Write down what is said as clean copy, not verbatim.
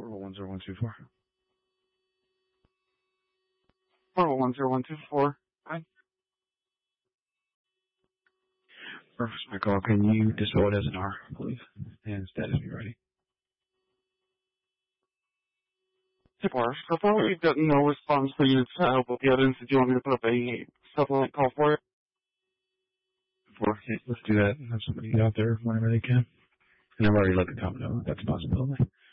Portable 10124. Portable 10124. Hi. First, my call, can you dispel it as an R, please? And status be ready. Support. So far we've gotten no response for you to help with the evidence. Did you want me to put up a supplement call for it? Let's do that and have somebody get out there whenever they can. And I've already let the cop know that's a possibility.